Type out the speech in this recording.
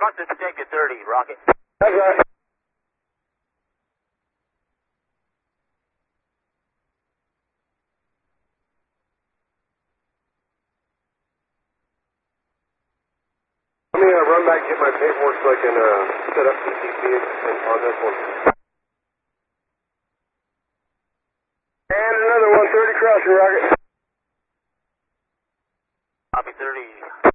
Must have detected 30, Rocket. That's right. Let me run back and get my paperwork so I can set up the CP on this one. And another 130 crossing, Rocket. Copy 30.